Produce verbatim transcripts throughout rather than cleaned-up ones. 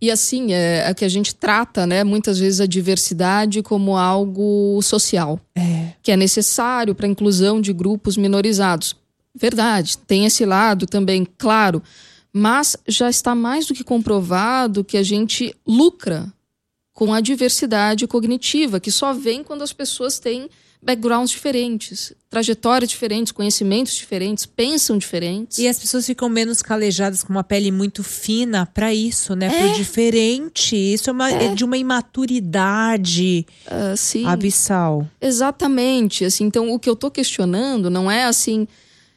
E assim, é, é que a gente trata, né, muitas vezes a diversidade como algo social. É. Que é necessário para a inclusão de grupos minorizados. Verdade, tem esse lado também, claro. Mas já está mais do que comprovado que a gente lucra com a diversidade cognitiva, que só vem quando as pessoas têm backgrounds diferentes, trajetórias diferentes, conhecimentos diferentes, pensam diferentes. E as pessoas ficam menos calejadas, com uma pele muito fina para isso, né? É. Pro diferente. Isso é, uma, É. é de uma imaturidade Uh, sim, abissal. exatamente. Assim, então, o que eu tô questionando não é assim...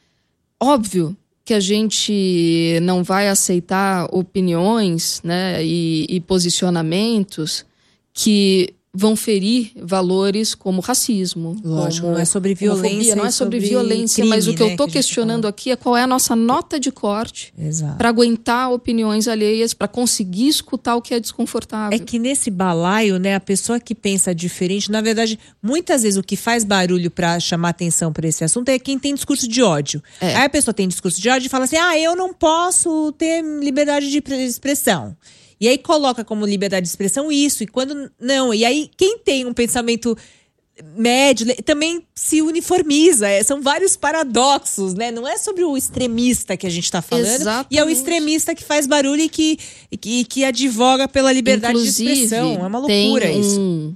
Óbvio que a gente não vai aceitar opiniões, né, e, e posicionamentos que vão ferir valores como racismo. Lógico, como não é sobre violência. homofobia, não é sobre, sobre violência, crime, mas o que né, eu tô que a gente questionando fala. aqui é qual é a nossa nota de corte para aguentar opiniões alheias, para conseguir escutar o que é desconfortável. É que nesse balaio, né, a pessoa que pensa diferente, na verdade, muitas vezes o que faz barulho para chamar atenção para esse assunto é quem tem discurso de ódio. É. Aí a pessoa tem discurso de ódio e fala assim: ah, eu não posso ter liberdade de expressão. E aí coloca como liberdade de expressão isso, e quando não. E aí quem tem um pensamento médio também se uniformiza. É, são vários paradoxos, né? Não é sobre o extremista que a gente está falando. Exatamente. E é o extremista que faz barulho e que, que, que advoga pela liberdade Inclusive, de expressão. É uma loucura tem isso. Um,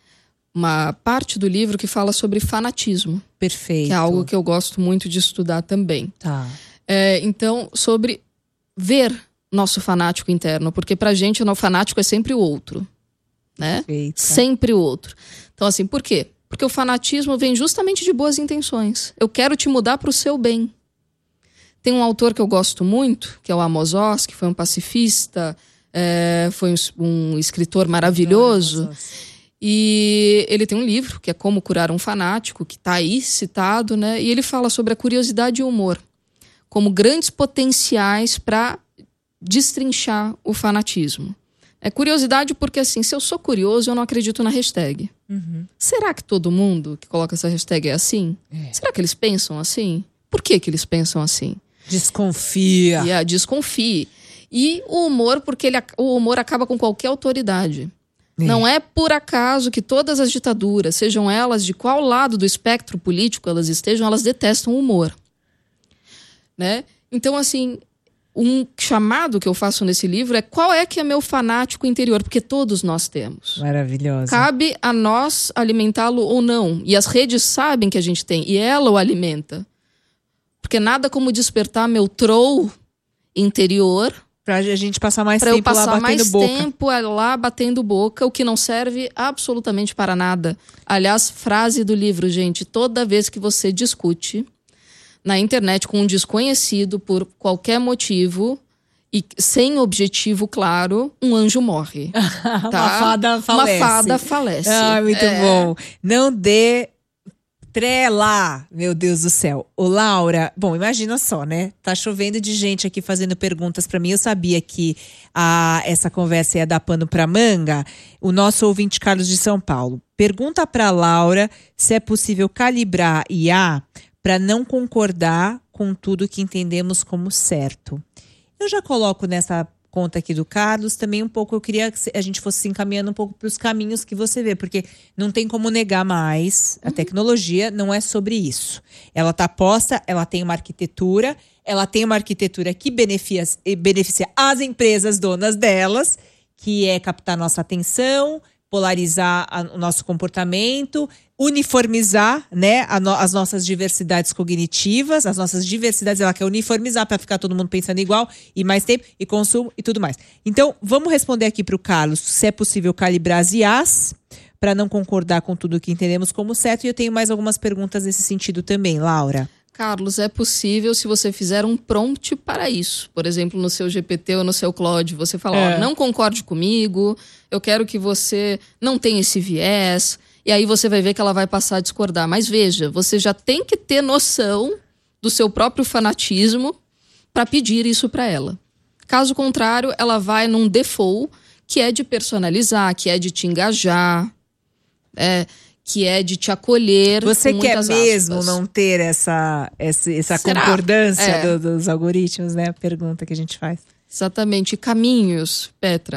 uma parte do livro que fala sobre fanatismo. Perfeito. Que é algo que eu gosto muito de estudar também. Tá. É, então, sobre ver nosso fanático interno, porque pra gente o fanático é sempre o outro, né? Perfeito. Sempre o outro. Então assim, por quê? Porque o fanatismo vem justamente de boas intenções. Eu quero te mudar pro seu bem. Tem um autor que eu gosto muito, que é o Amos Oz, que foi um pacifista, é, foi um, um escritor maravilhoso. E ele tem um livro, que é Como Curar um Fanático, que tá aí citado, né? E ele fala sobre a curiosidade e o humor como grandes potenciais para destrinchar o fanatismo. É curiosidade porque, assim, se eu sou curioso, eu não acredito na hashtag. Uhum. Será que todo mundo que coloca essa hashtag é assim? É. Será que eles pensam assim? Por que que eles pensam assim? Desconfia. E a desconfie. E o humor, porque ele, o humor acaba com qualquer autoridade. É. Não é por acaso que todas as ditaduras, sejam elas de qual lado do espectro político elas estejam, elas detestam o humor. Né? Então, assim... Um chamado que eu faço nesse livro é qual é que é meu fanático interior, porque todos nós temos. Maravilhoso. Cabe a nós alimentá-lo ou não. E as redes sabem que a gente tem, e ela o alimenta. Porque nada como despertar meu troll interior... Pra a gente passar mais tempo tempo lá batendo mais boca. tempo lá batendo boca, o que não serve absolutamente para nada. Aliás, frase do livro, gente, toda vez que você discute... na internet com um desconhecido por qualquer motivo e sem objetivo claro, um anjo morre. Tá? Uma fada falece. Uma fada falece. Ah, muito é... bom. Não dê trela, meu Deus do céu. Ô, Laura, bom, imagina só, né? Tá chovendo de gente aqui fazendo perguntas pra mim. Eu sabia que a, essa conversa ia dar pano pra manga. O nosso ouvinte Carlos de São Paulo pergunta pra Laura se é possível calibrar I A para não concordar com tudo que entendemos como certo. Eu já coloco nessa conta aqui do Carlos também um pouco, eu queria que a gente fosse se encaminhando um pouco para os caminhos que você vê, porque não tem como negar mais, a tecnologia não é sobre isso. Ela está posta, ela tem uma arquitetura, ela tem uma arquitetura que beneficia, beneficia as empresas donas delas, que é captar nossa atenção, polarizar a, o nosso comportamento, uniformizar, né, a no, as nossas diversidades cognitivas, as nossas diversidades, ela quer uniformizar para ficar todo mundo pensando igual, e mais tempo, e consumo, e tudo mais. Então, vamos responder aqui para o Carlos se é possível calibrar as I As para não concordar com tudo que entendemos como certo, e eu tenho mais algumas perguntas nesse sentido também, Laura. Carlos, é possível se você fizer um prompt para isso. Por exemplo, no seu G P T ou no seu Claude, você fala, é. ó, não concorde comigo, eu quero que você não tenha esse viés, e aí você vai ver que ela vai passar a discordar. Mas veja, você já tem que ter noção do seu próprio fanatismo para pedir isso para ela. Caso contrário, ela vai num default que é de personalizar, que é de te engajar, é... que é de te acolher. Você com quer muitas mesmo aspas. não ter essa, essa, essa concordância é. do, dos algoritmos, né? A pergunta que a gente faz. Exatamente. Caminhos, Petra.